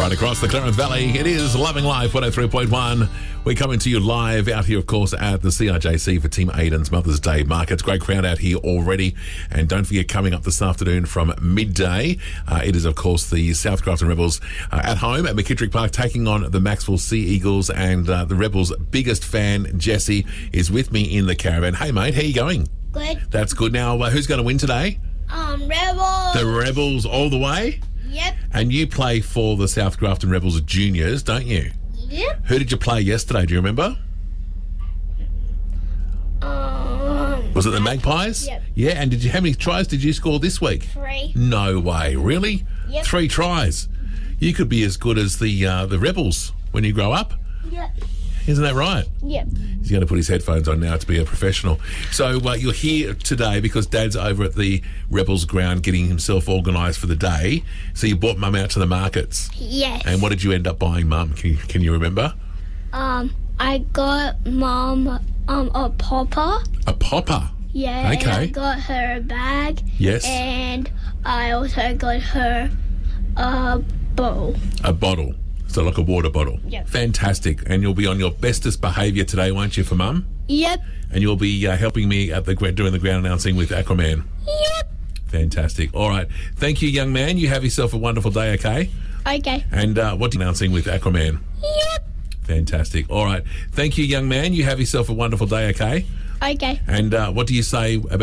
right across the Clarence Valley. It is Loving Life 103.1. We're coming to you live out here, of course, at the CRJC for Team Aiden's Mother's Day markets. Great crowd out here already. And don't forget, coming up this afternoon from midday, it is, of course, the South Grafton Rebels at home at McKittrick Park taking on the Maxwell Sea Eagles. And the Rebels' biggest fan, Jesse, is with me in the caravan. Hey, mate, how you going? Good. That's good. Now, who's going to win today? Rebels. The Rebels all the way? Yep. And you play for the South Grafton Rebels Juniors, don't you? Yep. Who did you play yesterday? Do you remember? Was it the Magpies? Yep. Yeah, and how many tries did you score this week? 3. No way. Really? Yep. 3 tries. You could be as good as the Rebels when you grow up. Yep. Isn't that right? Yep. He's going to put his headphones on now to be a professional. So you're here today because Dad's over at the Rebels ground getting himself organised for the day. So you brought Mum out to the markets. Yes. And what did you end up buying, Mum? Can you remember? I got Mom a popper. A popper? Yeah. Okay. And I got her a bag. Yes. And I also got her a bowl. A bottle. So like a water bottle. Yep. Fantastic. And you'll be on your bestest behaviour today, won't you, for Mum? Yep. And you'll be helping me at doing the ground announcing with Aquaman. Yep. Fantastic. All right. Thank you, young man. You have yourself a wonderful day, okay? Okay. And what do you announcing with Aquaman? Yep. Fantastic. All right. Thank you, young man. You have yourself a wonderful day, okay? Okay. And what do you say about